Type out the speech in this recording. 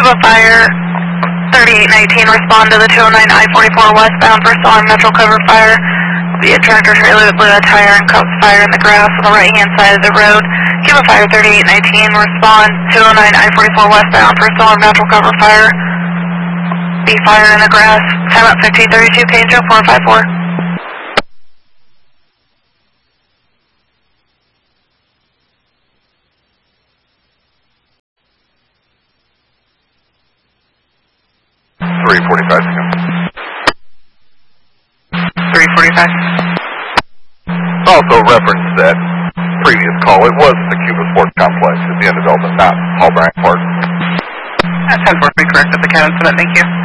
Cuba Fire 3819, respond to the 209 I-44 westbound for storm metro cover fire. Be a tractor trailer that blew a tire and caught fire in the grass on the right-hand side of the road. Cuba Fire 3819, respond 209 I-44 westbound for storm metro cover fire. Be fire in the grass. Time up 1532, page 0454. Also reference that previous call, it was the Cuba Sports Complex at the end of Delta, not Paul Bryant Park. That sounds perfectly correct at the cabin, so thank you.